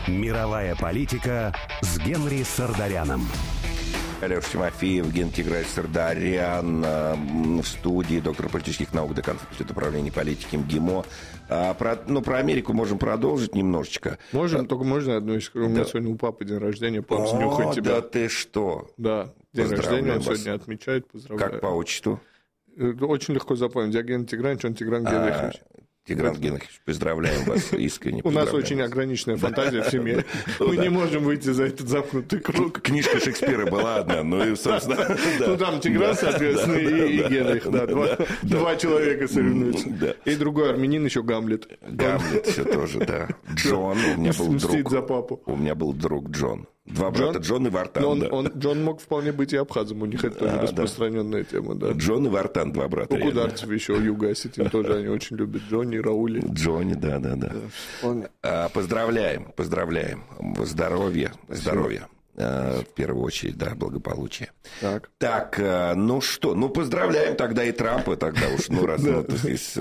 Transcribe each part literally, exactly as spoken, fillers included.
Мировая политика с Генри Сардаряном. Алеша Тимофеев, Генри Сардарян в студии, доктор политических наук, декан факультета управления политики МГИМО. А про, ну, про Америку можем продолжить немножечко. Можем, а, только можно одну вещь. У меня да. сегодня у папы день рождения, папа, снюхай тебя. Да ты что? Да, день рождения он вас. Сегодня отмечает, поздравляю. Как по отчеству? Очень легко запомнить. Я Ген Тигранович, он Тигран Генрихович. Тигран Генрихович, поздравляем вас искренне. У нас очень ограниченная фантазия в семье. Мы не можем выйти за этот замкнутый круг. Книжка Шекспира была одна, ну и, собственно... Ну, там Тигран, соответственно, и Генрих, да, два человека соревнуются. И другой армянин еще Гамлет. Гамлет еще тоже, да. Джон, у меня был друг... Мстит за папу. У меня был друг Джон. Два брата, Джон, Джон и Вартан. Он, да. он, Джон мог вполне быть и абхазом, у них это тоже а, распространенная да. тема. Да. Джон и Вартан, два брата. У кударцев еще, Юга Осетин тоже они очень любят. Джонни и Раули. Джонни, да, да, да. да а, поздравляем, поздравляем. Здоровья, здоровья. А, в первую очередь, да, благополучие. Так. Так, ну что, ну поздравляем тогда и Трампа, тогда уж, ну, раз вот здесь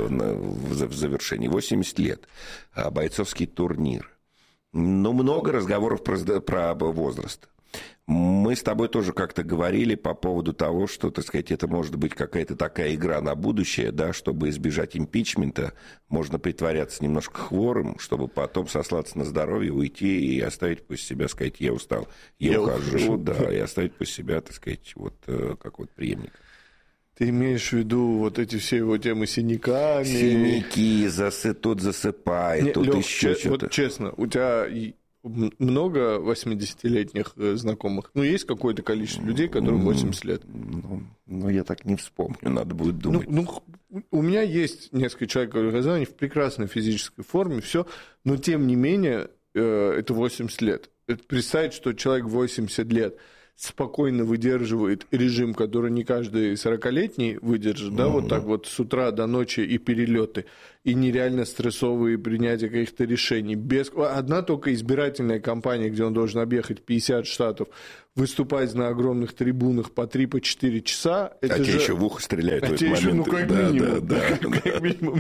в завершении. восемьдесят лет. Бойцовский турнир. Ну, много разговоров про, про возраст. Мы с тобой тоже как-то говорили по поводу того, что, так сказать, это может быть какая-то такая игра на будущее, да, чтобы избежать импичмента, можно притворяться немножко хворым, чтобы потом сослаться на здоровье, уйти и оставить после себя, сказать, я устал, я, я ухожу, ухожу, да, и оставить после себя, так сказать, вот как вот преемника. Ты имеешь в виду вот эти все его темы с синяками? Синяки, засы, тут засыпай, Не, тут Лёх, еще че, что-то. Вот честно, у тебя много восьмидесятилетних знакомых? Ну, есть какое-то количество людей, которым восемьдесят лет? Ну, ну, я так не вспомню, надо будет думать. Ну, ну у меня есть несколько человек, которые они в прекрасной физической форме, все, но тем не менее это восемьдесят лет. Это представить, что человек восемьдесят лет спокойно выдерживает режим, который не каждый сорокалетний выдержит, mm-hmm. да, вот так вот с утра до ночи и перелеты, и нереально стрессовые принятия каких-то решений. Без... Одна только избирательная кампания, где он должен объехать пятьдесят штатов, выступать на огромных трибунах по три четыре часа. Это а же... тебе еще в ухо стреляют а в этот момент. Еще, ну, как да, минимум. Да, да. Как, как минимум.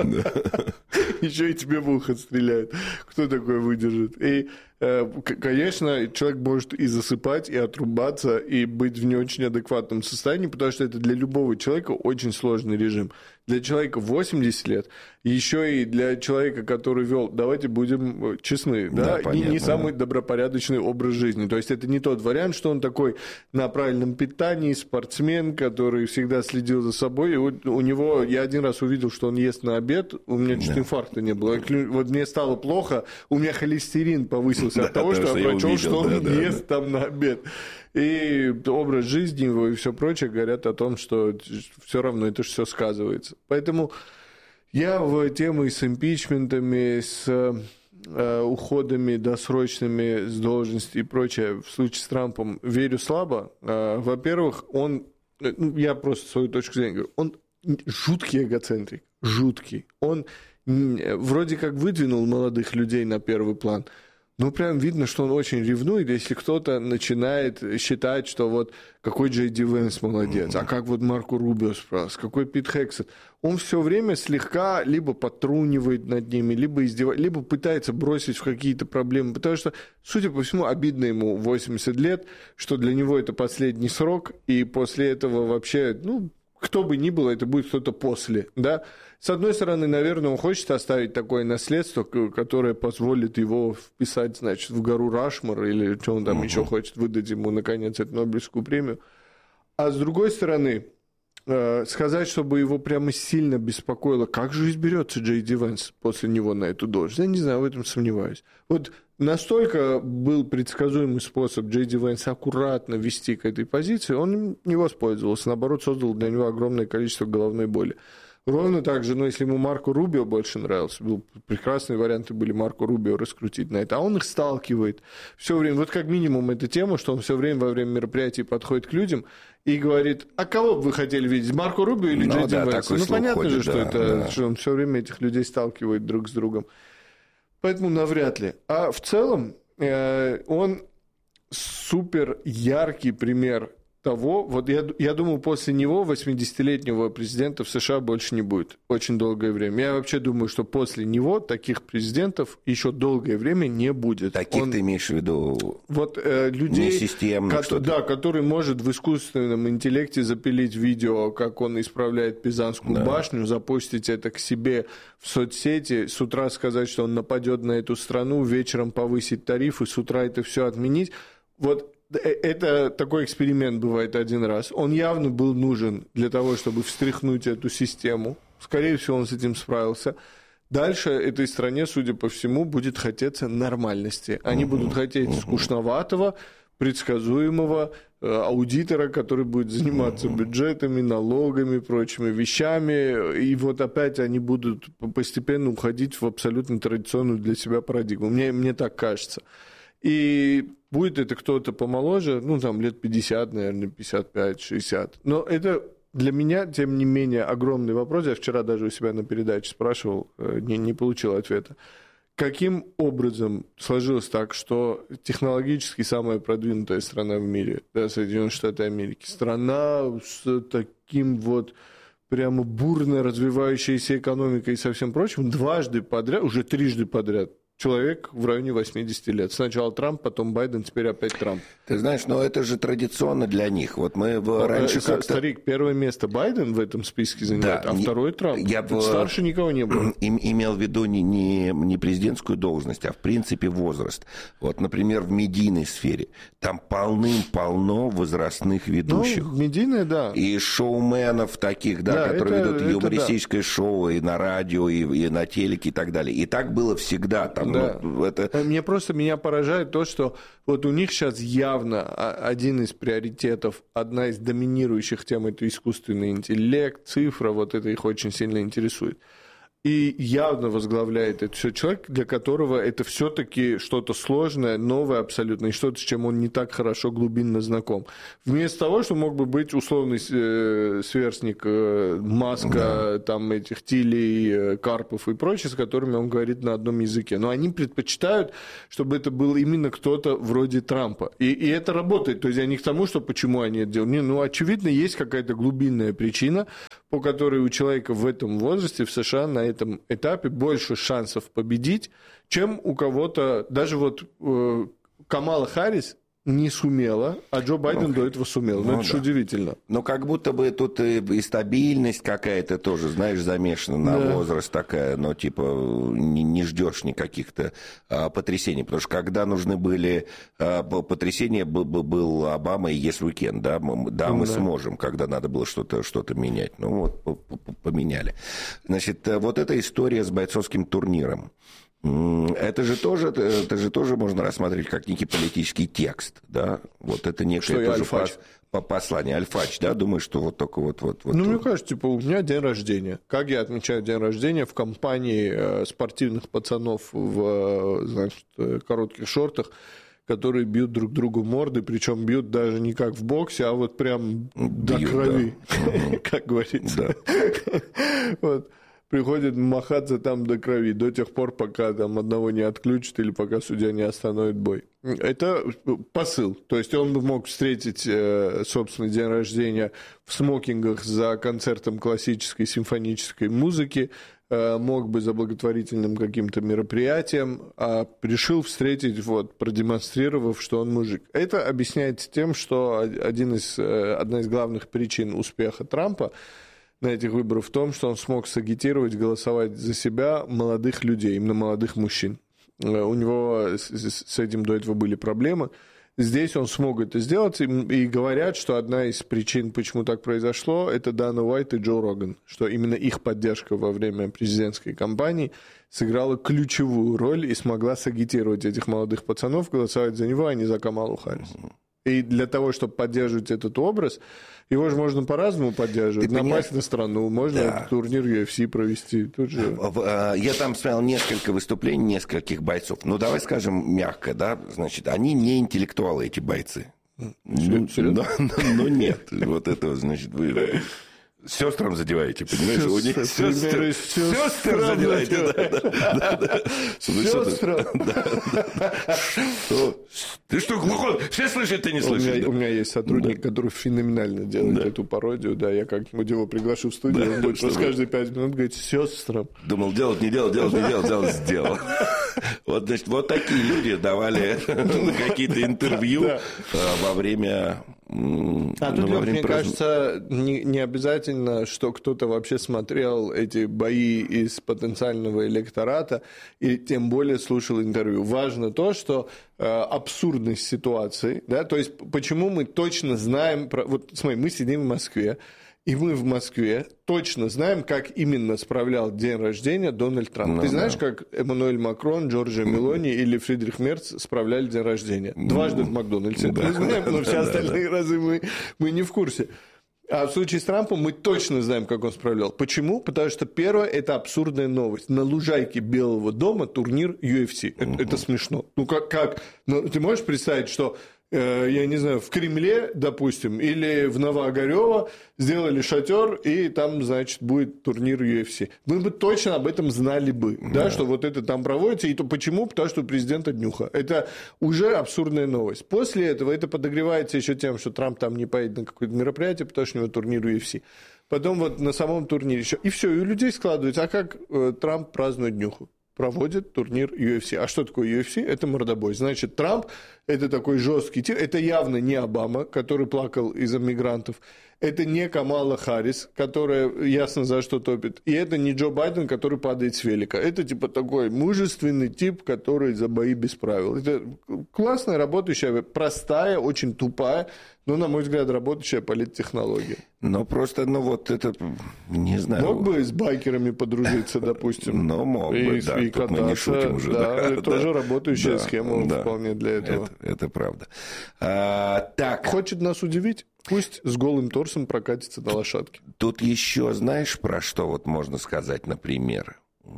Еще и тебе в ухо стреляют. Кто такой выдержит? И, конечно, человек может и засыпать, и отрубаться, и быть в не очень адекватном состоянии, потому что это для любого человека очень сложный режим. Для человека восемьдесят лет, еще и для человека, который вел, давайте будем честны, да, да не, не самый добропорядочный образ жизни. То есть это не тот вариант, что он такой на правильном питании, спортсмен, который всегда следил за собой. И вот у него, я один раз увидел, что он ест на обед, у меня чуть да. инфаркта не было. Вот мне стало плохо, у меня холестерин повысился да, от того, что я прочел, что он да, ест да. там на обед. И образ жизни его и все прочее говорят о том, что все равно это же все сказывается. Поэтому я в темы с импичментами, с э, уходами досрочными с должности и прочее в случае с Трампом верю слабо. Э, во-первых, он, ну, я просто свою точку зрения говорю, он жуткий эгоцентрик, жуткий. Он вроде как выдвинул молодых людей на первый план. Ну, прям видно, что он очень ревнует, если кто-то начинает считать, что вот какой Джей Ди Венс молодец, а как вот Марко Рубио справился, какой Пит Хексет. Он все время слегка либо подтрунивает над ними, либо издевается, либо пытается бросить в какие-то проблемы, потому что, судя по всему, обидно ему восемьдесят лет, что для него это последний срок, и после этого вообще, ну, кто бы ни был, это будет кто-то после, да. С одной стороны, наверное, он хочет оставить такое наследство, которое позволит его вписать, значит, в гору Рашмор, или что он там uh-huh. еще хочет выдать ему, наконец, эту Нобелевскую премию. А с другой стороны, сказать, чтобы его прямо сильно беспокоило, как же изберется Джей Ди Венс после него на эту должность, я не знаю, в этом сомневаюсь. Вот настолько был предсказуемый способ Джей Ди Венса аккуратно вести к этой позиции, он им не воспользовался, наоборот, создал для него огромное количество головной боли. Ровно так же, но если ему Марко Рубио больше нравился, был, прекрасные варианты были Марко Рубио раскрутить на это, а он их сталкивает все время. Вот как минимум эта тема, что он все время во время мероприятий подходит к людям и говорит, а кого бы вы хотели видеть, Марко Рубио или ну, Джей Ди да, Венса? Ну, понятно ходит, же, что, да, это, да. что он все время этих людей сталкивает друг с другом. Поэтому навряд ли. А в целом э, он супер яркий пример того, вот я, я думаю, после него восьмидесятилетнего президента в США больше не будет очень долгое время. Я вообще думаю, что после него таких президентов еще долгое время не будет. Таких Он, ты имеешь в виду? Вот э, людей, несистемных, ко- да, который может в искусственном интеллекте запилить видео, как он исправляет Пизанскую да. башню, запустить это к себе в соцсети, с утра сказать, что он нападет на эту страну, вечером повысить тарифы, с утра это все отменить. Вот это такой эксперимент бывает один раз. Он явно был нужен для того, чтобы встряхнуть эту систему. Скорее всего, он с этим справился. Дальше этой стране, судя по всему, будет хотеться нормальности. Они угу, будут хотеть угу. скучноватого, предсказуемого аудитора, который будет заниматься угу. бюджетами, налогами, прочими вещами. И вот опять они будут постепенно уходить в абсолютно традиционную для себя парадигму. Мне, мне так кажется. И будет это кто-то помоложе, ну, там, лет пятьдесят, наверное, пятьдесят пять шестьдесят. Но это для меня, тем не менее, огромный вопрос. Я вчера даже у себя на передаче спрашивал, не, не получил ответа. Каким образом сложилось так, что технологически самая продвинутая страна в мире, да, Соединенные Штаты Америки, страна с таким вот прямо бурно развивающейся экономикой и со всем прочим, дважды подряд, уже трижды подряд, человек в районе восьмидесяти лет. Сначала Трамп, потом Байден, теперь опять Трамп. Ты знаешь, но это же традиционно для них. Вот мы в... раньше как-то... Старик, первое место Байден в этом списке занимает, да, а второй Трамп. Я в... Старше никого не было. Им, имел в виду не, не, не президентскую должность, а в принципе возраст. Вот, например, в медийной сфере. Там полным-полно возрастных ведущих. Ну, медийная, да. И шоуменов таких, да, да которые это, ведут это юмористическое да. шоу и на радио, и, и на телеке, и так далее. И так было всегда. Там, да. ну, это... Мне просто меня поражает то, что вот у них сейчас явно один из приоритетов, одна из доминирующих тем — это искусственный интеллект, цифра, вот это их очень сильно интересует. И явно возглавляет это все человек, для которого это все-таки что-то сложное, новое абсолютно, и что-то, с чем он не так хорошо глубинно знаком. Вместо того, что мог бы быть условный э, сверстник э, Маска, да. там этих Тилей, э, Карпов и прочее, с которыми он говорит на одном языке. Но они предпочитают, чтобы это был именно кто-то вроде Трампа. И, и это работает. То есть я не к тому, что почему они это делают. Не, ну, очевидно, есть какая-то глубинная причина, по которой у человека в этом возрасте в США на этом этапе больше шансов победить, чем у кого-то, даже вот э, Камала Харрис не сумела, а Джо Байден ну, до этого сумел. Ну, это да. ж удивительно. Ну, как будто бы тут и, и стабильность какая-то тоже, знаешь, замешана на да. возраст такая, но типа не, не ждешь никаких-то а, потрясений. Потому что когда нужны были а, потрясения, был, был Обама и Yes We Can, да, мы, да, мы да. сможем, когда надо было что-то, что-то менять. Ну, вот поменяли. Значит, вот эта история с бойцовским турниром. Это же тоже, это же тоже можно рассматривать как некий политический текст, да? Вот это некое тоже пос, по послание. Альфач, да? Думаю, что вот только вот... вот, вот ну, вот. Мне кажется, типа, у меня день рождения. Как я отмечаю день рождения в компании э, спортивных пацанов в, значит, коротких шортах, которые бьют друг другу морды, причем бьют даже не как в боксе, а вот прям бьют, до крови, да. как говорится. Вот. Приходит махаться там до крови, до тех пор, пока там одного не отключат или пока судья не остановит бой. Это посыл. То есть он бы мог встретить э, собственный день рождения в смокингах за концертом классической симфонической музыки, э, мог бы за благотворительным каким-то мероприятием, а решил встретить, вот, продемонстрировав, что он мужик. Это объясняется тем, что один из, э, одна из главных причин успеха Трампа на этих выборах в том, что он смог сагитировать, голосовать за себя молодых людей, именно молодых мужчин. У него с этим до этого были проблемы. Здесь он смог это сделать, и говорят, что одна из причин, почему так произошло, это Дана Уайт и Джо Роган, что именно их поддержка во время президентской кампании сыграла ключевую роль и смогла сагитировать этих молодых пацанов голосовать за него, а не за Камалу Харрис. И для того, чтобы поддерживать этот образ, его же можно по-разному поддерживать. Ты напасть на страну, можно да. турнир ю эф си провести. Тут же... Я там смотрел несколько выступлений нескольких бойцов. Ну, давай скажем мягко, да, значит, они не интеллектуалы, эти бойцы. Ну, но, но нет. Вот это, значит, вы... Сестрам задеваете, понимаешь? У них сестры, сестры задеваете. Сестрам. Ты что, глухой? Все слышат, ты не слышишь? У меня, да? у меня есть сотрудник, да. который феноменально делает да. эту пародию. Да, я как-нибудь его приглашу в студию, да, он будет просто каждые пять минут говорить сестрам. Думал, делать, не делать, делать, не делать, делать, сделал. Вот, значит, вот такие люди давали какие-то интервью во время... А тут, Лёх, мне кажется, не, не обязательно, что кто-то вообще смотрел эти бои из потенциального электората и тем более слушал интервью. Важно то, что э, абсурдность ситуации, да, то есть почему мы точно знаем, про... вот смотри, мы сидим в Москве, и мы в Москве точно знаем, как именно справлял день рождения Дональд Трамп. Ну, Ты знаешь, да. как Эммануэль Макрон, Джорджио Мелони или Фридрих Мерц справляли день рождения? Дважды в Макдональдсе. Да. Мы знаем, но все остальные разы мы, мы не в курсе. А в случае с Трампом мы точно знаем, как он справлял. Почему? Потому что первое – это абсурдная новость. На лужайке Белого дома турнир ю эф си. Это, это смешно. Ну, как? как? Ну, ты можешь представить, что... я не знаю, в Кремле, допустим, или в Новоогарево сделали шатер, и там, значит, будет турнир ю эф си. Мы бы точно об этом знали бы, да, да что вот это там проводится. И то почему? Потому что у президента днюха. Это уже абсурдная новость. После этого это подогревается еще тем, что Трамп там не поедет на какое-то мероприятие, потому что у него турнир ю эф си. Потом вот на самом турнире еще. И все, и у людей складывается. А как э, Трамп празднует днюху? Проводит турнир ю эф си. А что такое ю эф си? Это мордобой. Значит, Трамп – это такой жесткий тип. Это явно не Обама, который плакал из-за мигрантов. Это не Камала Харрис, которая ясно за что топит. И это не Джо Байден, который падает с велика. Это типа такой мужественный тип, который за бои без правил. Это классная, работающая, простая, очень тупая, но, на мой взгляд, работающая политтехнология. Но просто, ну вот это, не знаю. Мог бы с байкерами подружиться, допустим. Ну, мог бы, и, да, и тут мы не шутим уже. Да, да, это да, тоже да, работающая да, схема да, вполне для этого. Это, это правда. А, так. Хочет нас удивить? Пусть с голым торсом прокатится на лошадке. Тут еще, знаешь, про что вот можно сказать, например?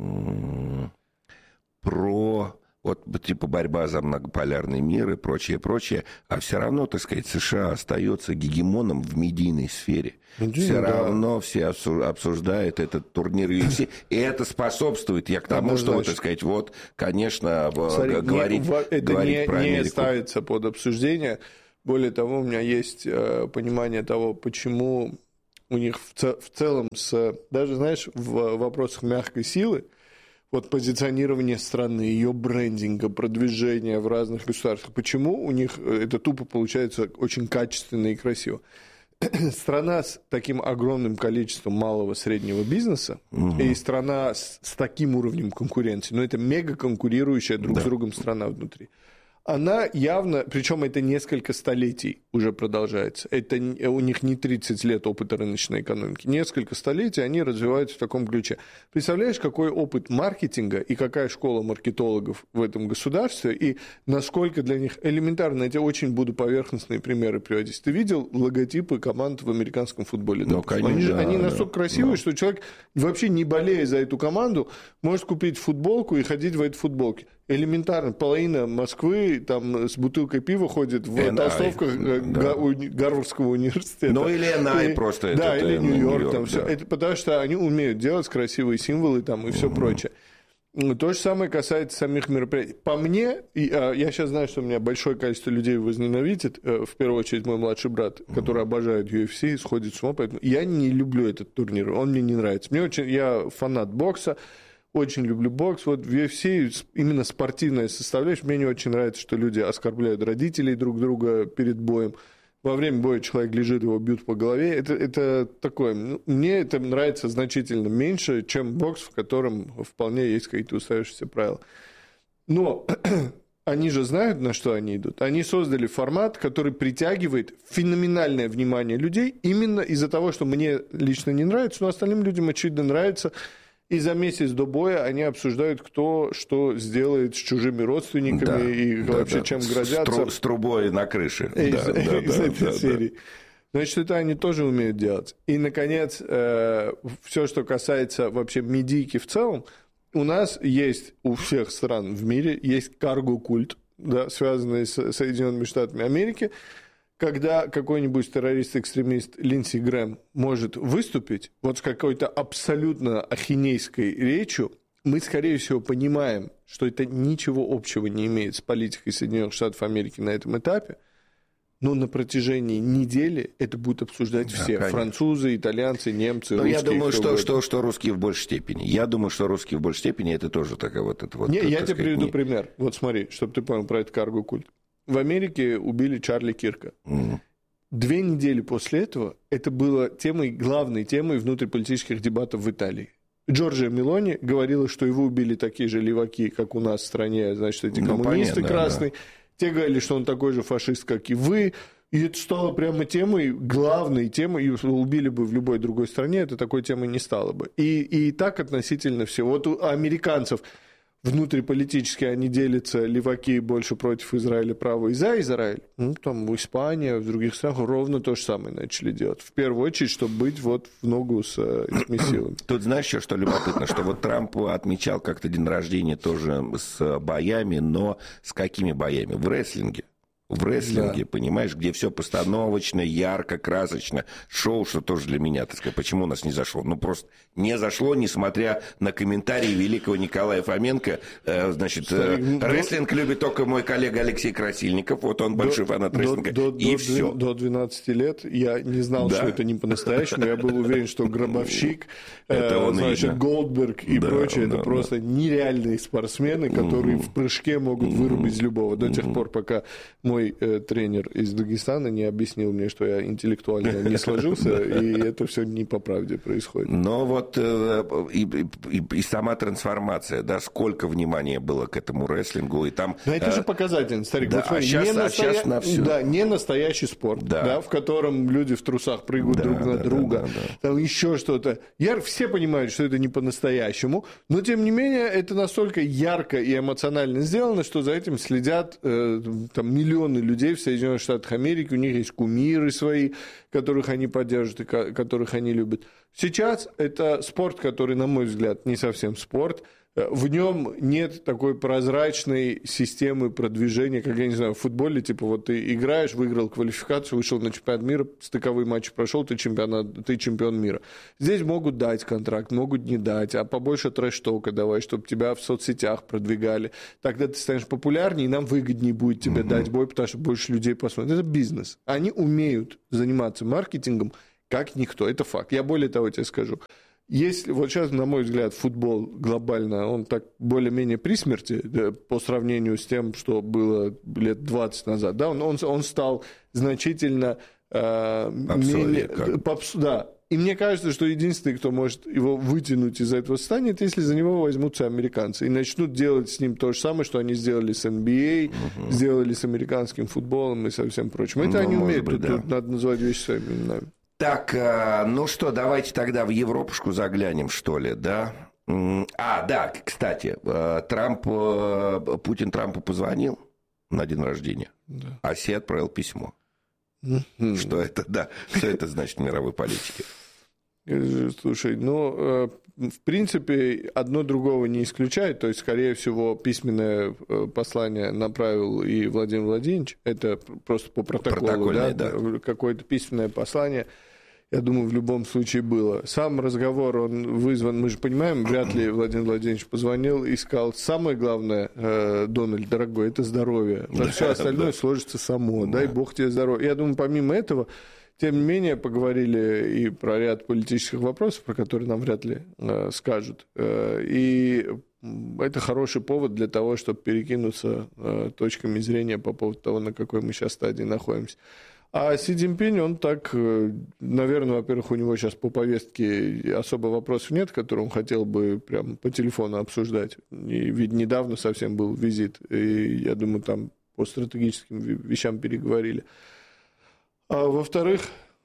Про... Вот, типа, борьба за многополярный мир и прочее, прочее. А все равно, так сказать, США остается гегемоном в медийной сфере. Медийный, все да. равно все обсуждают этот турнир ю эф си. И это способствует, я к тому, а что, так сказать, вот, конечно, Смотри, говорить, не, это говорить не, про Америку. не ставится под обсуждение. Более того, у меня есть э, понимание того, почему у них в, ц- в целом, с, даже, знаешь, в вопросах мягкой силы, вот позиционирование страны, ее брендинга, продвижения в разных государствах. Почему у них это тупо получается очень качественно и красиво? Страна с таким огромным количеством малого среднего бизнеса угу. и страна с, с таким уровнем конкуренции, но это мега конкурирующая друг да. с другом страна внутри. Она явно, причем это несколько столетий уже продолжается. Это у них не тридцать лет опыта рыночной экономики. Несколько столетий они развиваются в таком ключе. Представляешь, какой опыт маркетинга и какая школа маркетологов в этом государстве, и насколько для них элементарно, я тебе очень буду поверхностные примеры приводить. Ты видел логотипы команд в американском футболе? Ну, конечно, они же, да, они да, настолько красивые, да. что человек, вообще не болея за эту команду, может купить футболку и ходить в этой футболке. Элементарно. Половина Москвы там с бутылкой пива ходит в эн ай, толстовках да. Гарвардского университета. Ну, или эн ай и, просто. Да, это, или это, Нью-Йорк. Нью-Йорк там да. все. Это потому что они умеют делать красивые символы там, и все угу. прочее. То же самое касается самих мероприятий. По мне, и, а, я сейчас знаю, что у меня большое количество людей возненавидит, в первую очередь мой младший брат, который угу. обожает ю эф си, сходит с ума, поэтому я не люблю этот турнир, он мне не нравится. Мне очень, я фанат бокса, очень люблю бокс. Вот в ю эф си именно спортивная составляющая. Мне не очень нравится, что люди оскорбляют родителей друг друга перед боем. Во время боя человек лежит, его бьют по голове. Это, это такое... Ну, мне это нравится значительно меньше, чем бокс, в котором вполне есть какие-то устоявшиеся правила. Но они же знают, на что они идут. Они создали формат, который притягивает феноменальное внимание людей именно из-за того, что мне лично не нравится, но остальным людям, очевидно, нравится. И за месяц до боя они обсуждают, кто что сделает с чужими родственниками да, и да, вообще да. чем грозятся. С, тру- с трубой на крыше. Из, да, из, да, из да, этой да, серии. Да. Значит, это они тоже умеют делать. И, наконец, э, все, что касается вообще медийки в целом, у нас есть у всех стран в мире есть карго-культ, да, связанный с Соединенными Штатами Америки. Когда какой-нибудь террорист-экстремист Линдси Грэм может выступить вот с какой-то абсолютно ахинейской речью, мы, скорее всего, понимаем, что это ничего общего не имеет с политикой Соединенных Штатов Америки на этом этапе, но на протяжении недели это будут обсуждать да, все. Конечно. Французы, итальянцы, немцы, но русские. Я думаю, что, что, что русские в большей степени. Я думаю, что русские в большей степени это тоже такая вот... Это вот не, я тебе сказать, приведу не... пример. Вот смотри, чтобы ты понял про этот карго-культ. В Америке убили Чарли Кирка. Mm. Две недели после этого это было темой, главной темой внутриполитических дебатов в Италии. Джорджия Мелони говорила, что его убили такие же леваки, как у нас в стране, значит, эти ну, коммунисты понятно, красные. Да, да. Те говорили, что он такой же фашист, как и вы. И это стало прямо темой, главной темой. Его убили бы в любой другой стране, это такой темой не стало бы. И, и так относительно всего. Вот у американцев внутриполитически они делятся, леваки больше против Израиля, право и за Израиль. Ну, там в Испании, в других странах ровно то же самое начали делать. В первую очередь, чтобы быть вот в ногу с этими силами. Тут знаешь еще, что любопытно, что вот Трамп отмечал как-то день рождения тоже с боями, но с какими боями? В рестлинге. В рестлинге, да. Понимаешь, где все постановочно, ярко, красочно. Шоу, что тоже для меня, так сказать, почему у нас не зашло? Ну, просто не зашло, несмотря на комментарии великого Николая Фоменко. Э, значит, э, рестлинг до... любит только мой коллега Алексей Красильников. Вот он большой до, фанат рестлинга. До, и до, все. До двенадцати лет я не знал, да. что это не по-настоящему. Я был уверен, что Гробовщик, э, значит, Голдберг и да, прочее, да, это да. просто нереальные спортсмены, которые в прыжке могут вырубить любого. До тех пор, пока мой тренер из Дагестана не объяснил мне, что я интеллектуально не сложился, и это все не по правде происходит. Но вот и, и, и сама трансформация, да, сколько внимания было к этому рестлингу, и там... Но это же показательно, старик. Да, вот смотри, а сейчас, не, настоя... а сейчас на все. Да, не настоящий спорт, да. Да, в котором люди в трусах прыгают да, друг на да, друга, да, да, да. там еще что-то. Я, все понимают, что это не по-настоящему, но, тем не менее, это настолько ярко и эмоционально сделано, что за этим следят э, там, миллионы людей в Соединенных Штатах Америки, у них есть кумиры свои, которых они поддерживают и которых они любят. Сейчас это спорт, который, на мой взгляд, не совсем спорт. В нем нет такой прозрачной системы продвижения, как, я не знаю, в футболе, типа вот ты играешь, выиграл квалификацию, вышел на чемпионат мира, стыковые матчи прошел, ты, чемпионат, ты чемпион мира. Здесь могут дать контракт, могут не дать, а побольше трэш-тока давай, чтобы тебя в соцсетях продвигали. Тогда ты станешь популярнее, и нам выгоднее будет тебе mm-hmm. дать бой, потому что больше людей посмотрят. Это бизнес. Они умеют заниматься маркетингом, как никто. Это факт. Я более того тебе скажу. Если вот сейчас, на мой взгляд, футбол глобально, он так более-менее при смерти да, по сравнению с тем, что было лет двадцать назад, да, он, он, он стал значительно... Э, менее, попс, да. И мне кажется, что единственный, кто может его вытянуть из этого состояния, это если за него возьмутся американцы и начнут делать с ним то же самое, что они сделали с эн би эй, угу. сделали с американским футболом и со всем прочим. Это ну, они умеют, быть, тут, да. тут надо называть вещи своими именами. Так, ну что, давайте тогда в Европушку заглянем, что ли, да? А, да, кстати, Трамп, Путин Трампу позвонил на день рождения, да. а Си отправил письмо. Mm-hmm. Что это, да, что это значит в мировой политике? Слушай, ну, в принципе, одно другого не исключает, то есть, скорее всего, письменное послание направил и Владимир Владимирович, это просто по протоколу, да, да. какое-то письменное послание, я думаю, в любом случае было. Сам разговор, он вызван, мы же понимаем, вряд ли Владимир Владимирович позвонил и сказал, самое главное, э, Дональд, дорогой, это здоровье, а все остальное да. сложится само, да. дай бог тебе здоровья. Я думаю, помимо этого, тем не менее, поговорили и про ряд политических вопросов, про которые нам вряд ли э, скажут. Э, и это хороший повод для того, чтобы перекинуться э, точками зрения по поводу того, на какой мы сейчас стадии находимся. А Си Цзиньпинь, он так, наверное, во-первых, у него сейчас по повестке особо вопросов нет, которые он хотел бы прям по телефону обсуждать. И ведь недавно совсем был визит, и я думаю, там по стратегическим вещам переговорили. А во-вторых,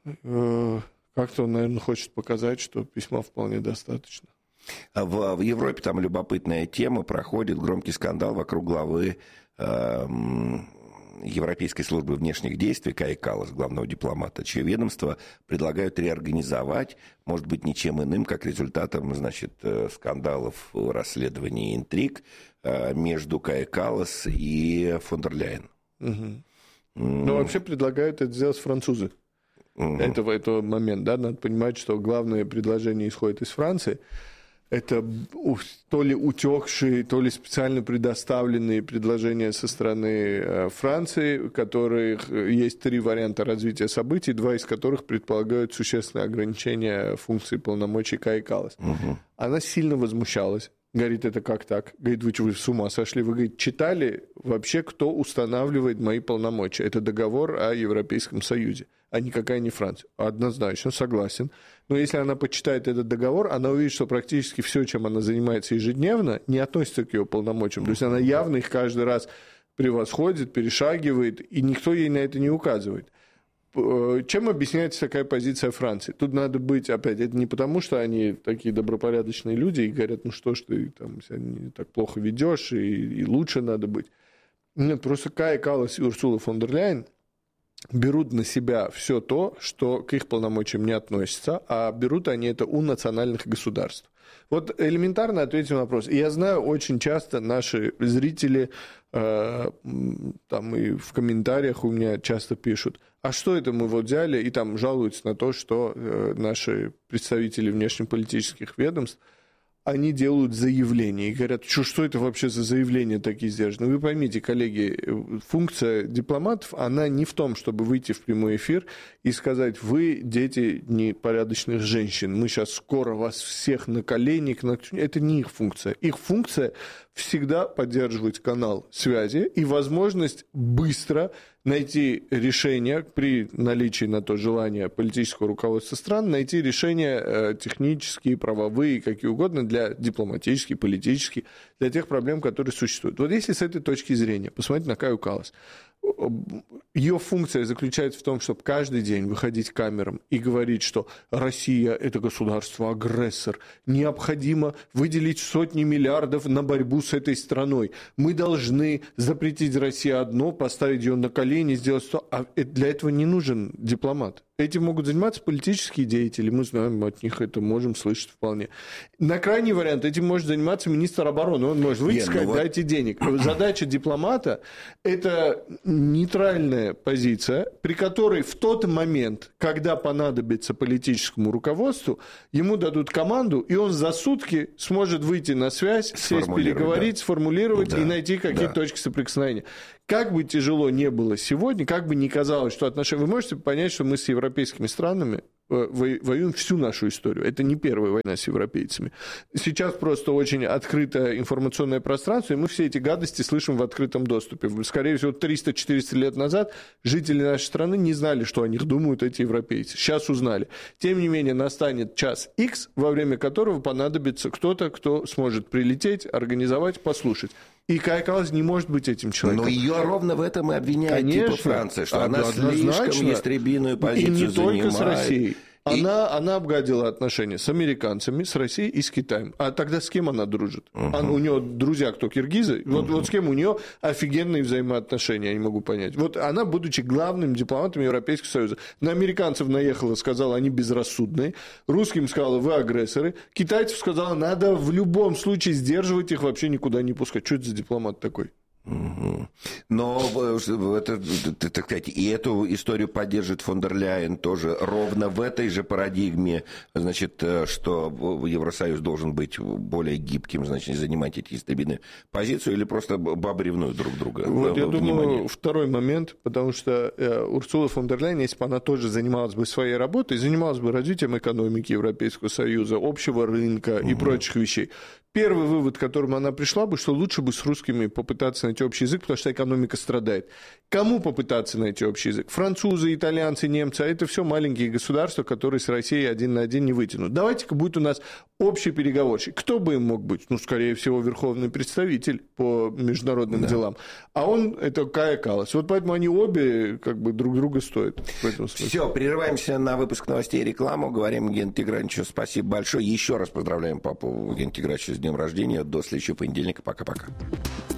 как-то он, наверное, хочет показать, что письма вполне достаточно. В, в Европе там любопытная тема, проходит громкий скандал вокруг главы э, Европейской службы внешних действий Кая Каллас, главного дипломата, чье ведомство предлагают реорганизовать, может быть, ничем иным, как результатом, значит, скандалов, расследований, интриг между Кая Каллас и фон дер Ляйен. Угу. Mm. Ну, вообще предлагают это сделать французы. Угу. Это, это момент, да, надо понимать, что главное предложение исходит из Франции. это то ли утекшие, то ли специально предоставленные предложения со стороны Франции, у которых есть три варианта развития событий, два из которых предполагают существенное ограничение функции полномочий Каи Каллас. Угу. Она сильно возмущалась. Говорит, это как так? Говорит, вы, вы с ума сошли? Вы, говорит, читали вообще, кто устанавливает мои полномочия? Это договор о Европейском Союзе, а никакая не Франция. Однозначно, согласен. Но если она почитает этот договор, она увидит, что практически все, чем она занимается ежедневно, не относится к ее полномочиям. То есть она явно их каждый раз превосходит, перешагивает, и никто ей на это не указывает. Чем объясняется такая позиция Франции? Тут надо быть, опять, это не потому, что они такие добропорядочные люди и говорят, ну что ж ты там себя не так плохо ведешь, и, и лучше надо быть. Нет, просто Кая Каллас и Урсула фон дер Ляйен берут на себя все то, что к их полномочиям не относится, а берут они это у национальных государств. Вот элементарно ответим на вопрос. Я знаю, очень часто наши зрители э, там и в комментариях у меня часто пишут, а что это мы вот взяли, и там жалуются на то, что э, наши представители внешнеполитических ведомств, они делают заявления и говорят, что, что это вообще за заявления такие сдержанные. Вы поймите, коллеги, функция дипломатов, она не в том, чтобы выйти в прямой эфир и сказать, вы дети непорядочных женщин, мы сейчас скоро вас всех на колени. Это не их функция. Их функция всегда поддерживать канал связи и возможность быстро найти решение при наличии на то желания политического руководства стран, найти решения э, технические, правовые, какие угодно, для дипломатические, политические, для тех проблем, которые существуют. Вот если с этой точки зрения посмотреть на Каю Каллас, ее функция заключается в том, чтобы каждый день выходить к камерам и говорить, что Россия – это государство-агрессор, необходимо выделить сотни миллиардов на борьбу с этой страной. Мы должны запретить России одно, поставить ее на колени, сделать то. А для этого не нужен дипломат. Этим могут заниматься политические деятели, мы знаем, от них это можем слышать вполне. На крайний вариант этим может заниматься министр обороны, он может выйти и сказать, ну вот... дайте денег. Задача дипломата – это нейтральная позиция, при которой в тот момент, когда понадобится политическому руководству, ему дадут команду, и он за сутки сможет выйти на связь, сесть, переговорить, да. сформулировать да. и найти какие-то да. точки соприкосновения. Как бы тяжело не было сегодня, как бы ни казалось, что отношения... Вы можете понять, что мы с европейскими странами воюем всю нашу историю. Это не первая война с европейцами. Сейчас просто очень открытое информационное пространство, и мы все эти гадости слышим в открытом доступе. Скорее всего, триста-четыреста лет назад жители нашей страны не знали, что о них думают эти европейцы. Сейчас узнали. Тем не менее, настанет час X, во время которого понадобится кто-то, кто сможет прилететь, организовать, послушать. И Кая Каллас не может быть этим человеком. Но ее ровно в этом и обвиняет Конечно, типа Франция, что она слишком ястребиную позицию занимает. И не только с Россией. И... Она, она обгадила отношения с американцами, с Россией и с Китаем. А тогда с кем она дружит? Uh-huh. Она, у нее друзья кто, киргизы? Uh-huh. Вот, вот с кем у нее офигенные взаимоотношения, я не могу понять. Вот она, будучи главным дипломатом Европейского Союза, на американцев наехала, сказала, они безрассудные. Русским сказала, вы агрессоры. Китайцев сказала, надо в любом случае сдерживать их, вообще никуда не пускать. Что это за дипломат такой? Но это, так сказать, и эту историю поддержит фон дер Ляйен тоже ровно в этой же парадигме, значит, что Евросоюз должен быть более гибким, значит, занимать эти истребительные позиции, или просто бабы ревнуют друг друга? Вот я думаю, второй момент, потому что Урсула фон дер Ляйен, если бы она тоже занималась бы своей работой, занималась бы развитием экономики Европейского Союза, общего рынка и угу. прочих вещей, первый вывод, к которому она пришла бы, что лучше бы с русскими попытаться найти общий язык, потому что экономика страдает. Кому попытаться найти общий язык? Французы, итальянцы, немцы, а это все маленькие государства, которые с Россией один на один не вытянут. Давайте-ка будет у нас общий переговорщик. Кто бы им мог быть? Ну, скорее всего, верховный представитель по международным да. делам. А он – это Кая Каллас. Вот поэтому они обе как бы друг друга стоят. Все, прерываемся на выпуск новостей и рекламу. Говорим Евгению Тиграновичу спасибо большое. Еще раз поздравляем папу Евгения Тиграновича с днем рождения. До следующего понедельника. Пока-пока.